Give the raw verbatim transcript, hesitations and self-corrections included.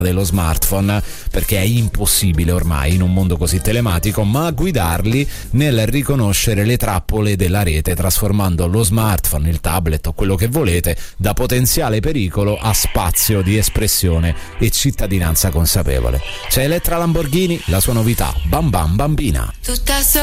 dello smartphone, perché è impossibile ormai in un mondo così telematico, ma guidarli nel riconoscere le trappole della rete, trasformando lo smartphone, il tablet o quello che volete da potenziale pericolo a spazio di espressione e cittadinanza consapevole. C'è Elettra Lamborghini, la sua novità Bam Bam Bambina. Tutta